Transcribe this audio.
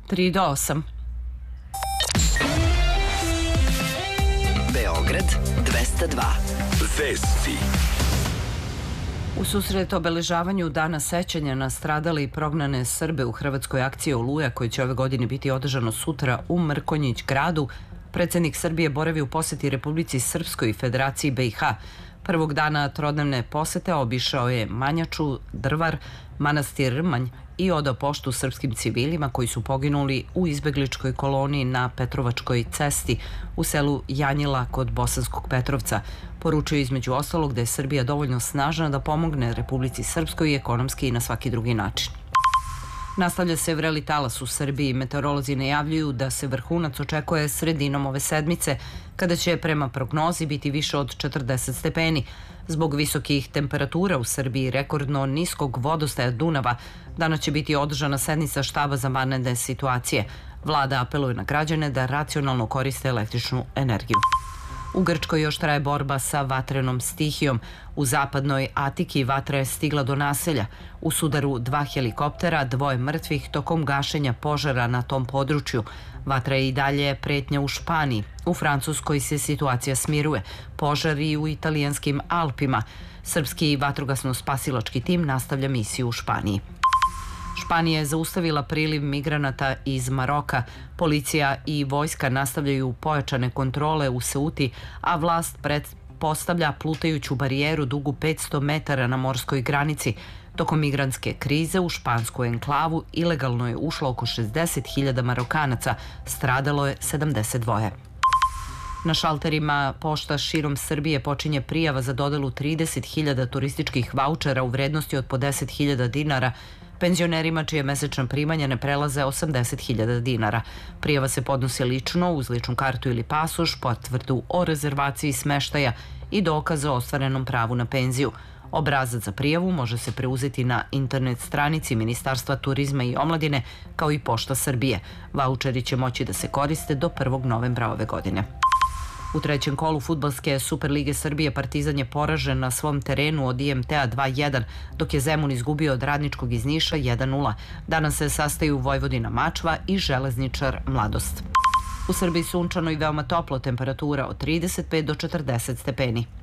3 do 8. Beograd 202. Vesti. U susret obeležavanju Dana sećanja na stradale i prognane Srbe u hrvatskoj akciji Oluja, koji će ove godine biti održano sutra u Mrkonjić gradu, predsjednik Srbije boravi u poseti Republici Srpskoj i Federaciji BiH. Prvog dana trodnevne posete obišao je Manjaču, Drvar, manastir Rmanj i odao poštu srpskim civilima koji su poginuli u izbegličkoj koloniji na Petrovačkoj cesti u selu Janjila kod Bosanskog Petrovca. Poručio između ostalog da je Srbija dovoljno snažna da pomogne Republici Srpskoj i ekonomski i na svaki drugi način. Nastavlja se vreli talas u Srbiji. Meteorolozi najavljuju da se vrhunac očekuje sredinom ove sedmice, kada će prema prognozi biti više od 40 stepeni. Zbog visokih temperatura u Srbiji, rekordno niskog vodostaja Dunava, danas će biti održana sednica štaba za vanredne situacije. Vlada apeluje na građane da racionalno koriste električnu energiju. U Grčkoj još traje borba sa vatrenom stihijom. U zapadnoj Atiki vatra je stigla do naselja. U sudaru 2 helikoptera, 2 mrtvih tokom gašenja požara na tom području. Vatra je i dalje pretnja u Španiji. U Francuskoj se situacija smiruje. Požar i u italijanskim Alpima. Srpski vatrogasno-spasilački tim nastavlja misiju u Španiji. Španija je zaustavila priliv migranata iz Maroka. Policija i vojska nastavljaju pojačane kontrole u Ceuti, a vlast pretpostavlja plutajuću barijeru dugu 500 metara na morskoj granici. Tokom migrantske krize u špansku enklavu ilegalno je ušlo oko 60.000 Marokanaca, stradalo je 72. Na šalterima pošta širom Srbije počinje prijava za dodelu 30.000 turističkih vaučera u vrednosti od po 10.000 dinara penzionerima čije mesečna primanja ne prelaze 80.000 dinara. Prijava se podnosi lično uz ličnu kartu ili pasoš, potvrdu o rezervaciji smeštaja i dokaz o ostvarenom pravu na penziju. Obrazac za prijavu može se preuzeti na internet stranici Ministarstva turizma i omladine, kao i Pošta Srbije. Vaučeri će moći da se koriste do 1. novembra ove godine. U trećem kolu fudbalske Superlige Srbije Partizan je poražen na svom terenu od IMT-a 2-1, dok je Zemun izgubio od Radničkog iz Niša 1-0. Danas se sastaju Vojvodina Mačva i Železničar Mladost. U Srbiji sunčano i veoma toplo, temperatura od 35 do 40 stepeni.